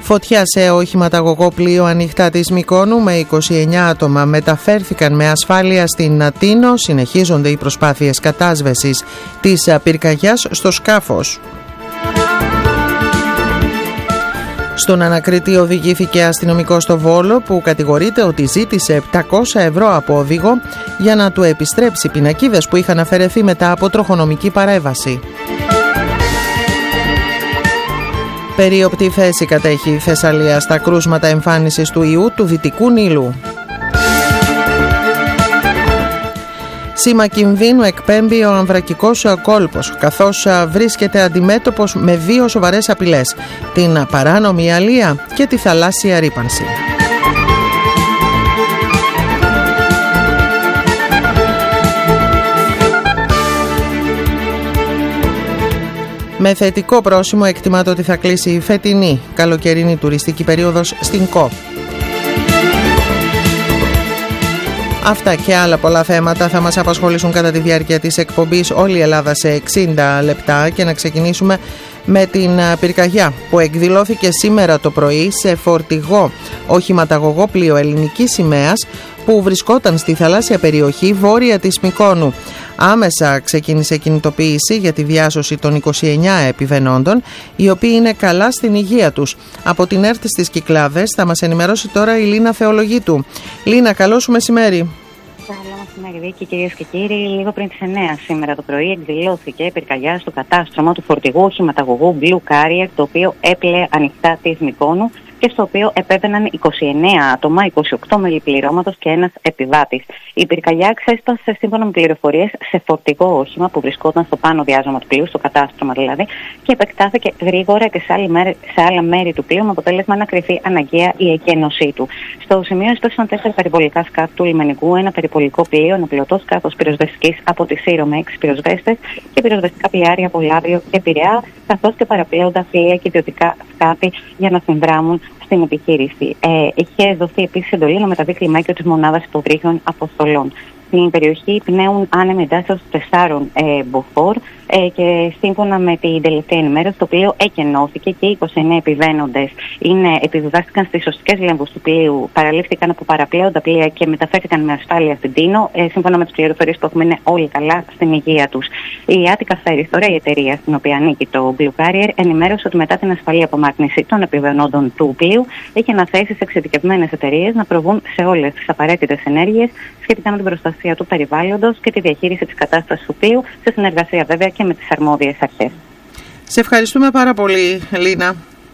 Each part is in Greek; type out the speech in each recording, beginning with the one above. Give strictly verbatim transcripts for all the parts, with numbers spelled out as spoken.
Φωτιά σε οχηματαγωγό πλοίο ανοιχτά της Μυκόνου με είκοσι εννέα άτομα μεταφέρθηκαν με ασφάλεια στην Αττίνο. Συνεχίζονται οι προσπάθειες κατάσβεσης της πυρκαγιάς στο σκάφος. Στον ανακριτή οδηγήθηκε αστυνομικός στο Βόλο που κατηγορείται ότι ζήτησε επτακόσια ευρώ από οδηγό για να του επιστρέψει πινακίδες που είχαν αφαιρεθεί μετά από τροχονομική παρέμβαση. Περίοπτη θέση κατέχει η Θεσσαλία στα κρούσματα εμφάνισης του ιού του Δυτικού Νείλου. Σήμα κινδύνου εκπέμπει ο Αμβρακικός κόλπος, καθώς βρίσκεται αντιμέτωπος με δύο σοβαρές απειλές, την παράνομη αλεία και τη θαλάσσια ρύπανση. Με θετικό πρόσημο εκτιμάται ότι θα κλείσει η φετινή καλοκαιρινή τουριστική περίοδος στην ΚΟ. Αυτά και άλλα πολλά θέματα θα μας απασχολήσουν κατά τη διάρκεια της εκπομπής Όλη η Ελλάδα σε εξήντα λεπτά, και να ξεκινήσουμε με την πυρκαγιά που εκδηλώθηκε σήμερα το πρωί σε φορτηγό οχηματαγωγό πλοίο ελληνικής σημαίας που βρισκόταν στη θαλάσσια περιοχή βόρεια της Μυκόνου. Άμεσα ξεκίνησε κινητοποίηση για τη διάσωση των είκοσι εννέα επιβαινόντων, οι οποίοι είναι καλά στην υγεία τους. Από την ΕΡΤ στις Κυκλάδες θα μας ενημερώσει τώρα η Λίνα Θεολογίτου. Λίνα, καλό σου μεσημέρι. Καλό μεσημέρι, Βίκη, κυρίες και κύριοι. Λίγο πριν τις εννέα σήμερα το πρωί εκδηλώθηκε πυρκαγιά στο κατάστρωμα του φορτηγού οχηματαγωγού Blue Carrier, το οποίο έπλεε ανοιχτά της Μυκόνου και στο οποίο επέβαιναν είκοσι εννέα άτομα, είκοσι οκτώ μέλη πληρώματος και ένας επιβάτης. Η πυρκαγιά ξέσπασε σύμφωνα με πληροφορίες σε φορτηγό όχημα που βρισκόταν στο πάνω διάζωμα του πλοίου, στο κατάστρωμα δηλαδή, και επεκτάθηκε γρήγορα και σε, άλλη μέρη, σε άλλα μέρη του πλοίου, με αποτέλεσμα να κρυφεί αναγκαία η εκένωσή του. Στο σημείο εισπέσαν τέσσερα περιπολικά σκάφη του λιμενικού, ένα περιπολικό πλοίο, ένα πιλωτό σκάφος πυροσβεστικής από τη Σύρο με έξι πυροσβέστες και πυροσβεστικά πλοιάρια από Λάβριο και Πειραιά, καθώς και παραπλέοντα πλοία και ιδιωτικά σκάφη για να συνδράμουν στην επιχείρηση. Ε, είχε δοθεί επίσης εντολή να μεταβεί κλιμάκιο της μονάδας υποβρύχιων αποστολών. Στην περιοχή πνέουν άνεμη εντάσσεως τεσσάρων ε, μποφόρ ε, και σύμφωνα με την τελευταία ενημέρωση το πλοίο εκενώθηκε και οι είκοσι εννέα επιβαίνοντες επιβιβάστηκαν στις σωστικές λέμβους του πλοίου, παραλήφθηκαν από παραπλέοντα πλοία και μεταφέρθηκαν με ασφάλεια στην Τίνο. Ε, σύμφωνα με τις πληροφορίες που έχουμε, είναι όλοι καλά στην υγεία τους. Η Attica Ferries, τώρα η εταιρεία στην οποία ανήκει το Blue Carrier, ενημέρωσε ότι μετά την ασφαλή απομάκρυνση των επιβαίνοντων του πλοίου έχει αναθέσει σε εξειδικευμένες εταιρείες να προβούν σε όλες τις απαραίτητες ενέργειες σχετικά με την προστασία του περιβάλλοντος και τη διαχείριση της κατάστασης του πλοίου, σε συνεργασία βέβαια και με τις αρμόδιες αρχές. Σε ευχαριστούμε πάρα πολύ, Λίνα.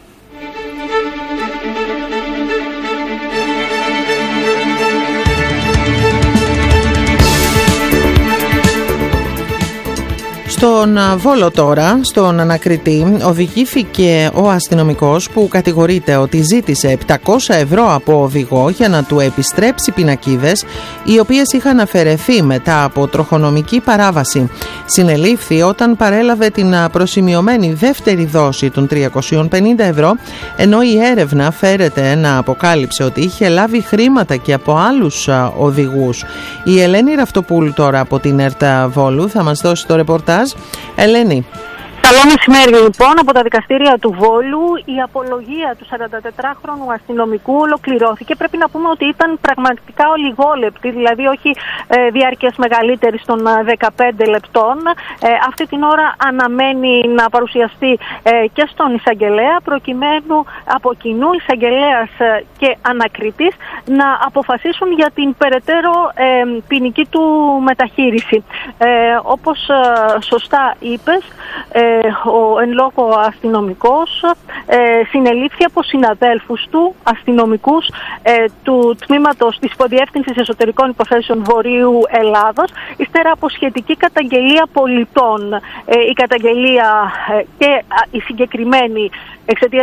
Στον Βόλο τώρα, στον ανακριτή, οδηγήθηκε ο αστυνομικός που κατηγορείται ότι ζήτησε επτακόσια ευρώ από οδηγό για να του επιστρέψει πινακίδες οι οποίες είχαν αφαιρεθεί μετά από τροχονομική παράβαση. Συνελήφθη όταν παρέλαβε την προσημειωμένη δεύτερη δόση των τριακόσια πενήντα ευρώ, ενώ η έρευνα φέρεται να αποκάλυψε ότι είχε λάβει χρήματα και από άλλους οδηγούς. Η Ελένη Ραυτοπούλου τώρα από την ΕΡΤ Βόλου θα μας δώσει το ρεπορτάζ. Ελένη. Καλό μεσημέρι λοιπόν. Από τα δικαστήρια του Βόλου η απολογία του σαραντατετράχρονου αστυνομικού ολοκληρώθηκε. Πρέπει να πούμε ότι ήταν πραγματικά ολιγόλεπτη, δηλαδή όχι ε, διάρκειας μεγαλύτερης των δεκαπέντε λεπτών. Ε, αυτή την ώρα αναμένει να παρουσιαστεί ε, και στον εισαγγελέα, προκειμένου από κοινού εισαγγελέας και ανακριτής να αποφασίσουν για την περαιτέρω ε, ποινική του μεταχείριση. Ε, όπως ε, σωστά είπες, ε, ο εν λόγω αστυνομικός ε, συνελήφθη από συναδέλφους του αστυνομικούς ε, του τμήματος της Υποδιεύθυνσης Εσωτερικών Υποθέσεων Βορείου Ελλάδος, ύστερα από σχετική καταγγελία πολιτών. Ε, η καταγγελία ε, και η συγκεκριμένη εξαιτίας